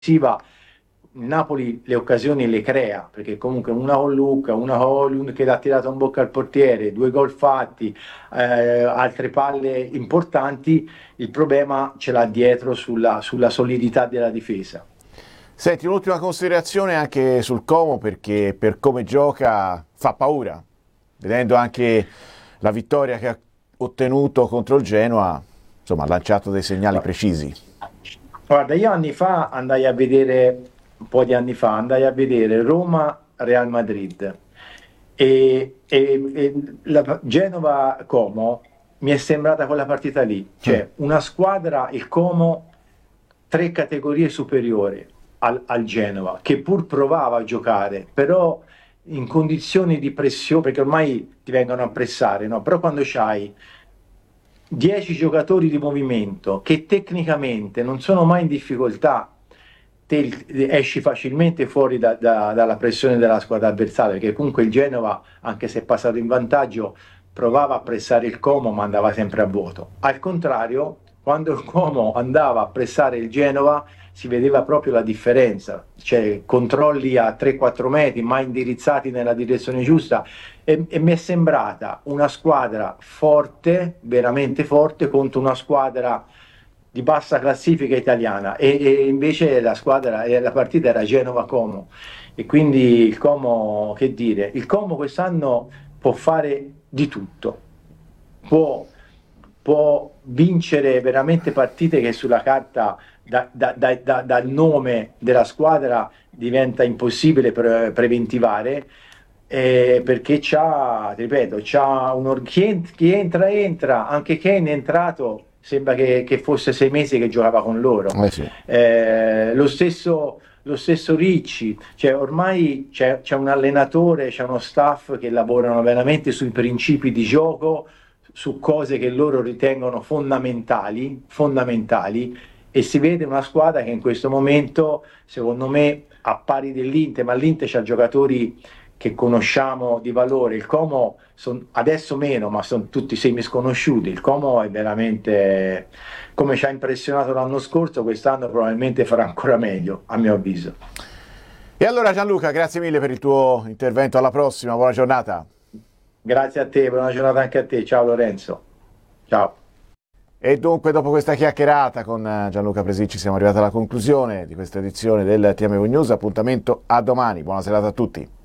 il Napoli le occasioni le crea, perché comunque una con Lucca, una con Holund che l'ha tirato in bocca al portiere, 2 gol fatti, altre palle importanti, il problema ce l'ha dietro sulla solidità della difesa. Senti, un'ultima considerazione anche sul Como, perché per come gioca fa paura, vedendo anche la vittoria che ha ottenuto contro il Genoa, insomma ha lanciato dei segnali precisi. Guarda, io anni fa andai a vedere, un po' di anni fa, andai a vedere Roma-Real Madrid e la Genova-Como mi è sembrata quella partita lì, cioè una squadra, il Como, 3 categorie superiore al Genova, che pur provava a giocare, però in condizioni di pressione, perché ormai ti vengono a pressare, no? Però quando c'hai 10 giocatori di movimento che tecnicamente non sono mai in difficoltà, te esci facilmente fuori dalla pressione della squadra avversaria, perché comunque il Genova, anche se è passato in vantaggio, provava a pressare il Como ma andava sempre a vuoto. Al contrario, quando il Como andava a pressare il Genova si vedeva proprio la differenza, cioè controlli a 3-4 metri mai indirizzati nella direzione giusta, e mi è sembrata una squadra forte, veramente forte, contro una squadra di bassa classifica italiana, e invece la partita era Genova-Como, e quindi il Como, che dire, il Como quest'anno può fare di tutto, può vincere veramente partite che sulla carta dal nome della squadra diventa impossibile preventivare, perché ti ripeto, chi entra, anche Kane è entrato, sembra che fosse 6 mesi che giocava con loro. Sì. Lo stesso Ricci, cioè ormai c'è un allenatore, c'è uno staff che lavorano veramente sui principi di gioco, su cose che loro ritengono fondamentali, e si vede una squadra che in questo momento, secondo me, a pari dell'Inter, ma l'Inter c'ha giocatori che conosciamo di valore, il Como adesso meno, ma sono tutti semi sconosciuti. Il Como è veramente, come ci ha impressionato l'anno scorso, quest'anno probabilmente farà ancora meglio, a mio avviso. E allora Gianluca, grazie mille per il tuo intervento, alla prossima, buona giornata. Grazie a te, buona giornata anche a te, ciao Lorenzo. Ciao. E dunque, dopo questa chiacchierata con Gianluca Presicci siamo arrivati alla conclusione di questa edizione del TMV News. Appuntamento a domani, buona serata a tutti.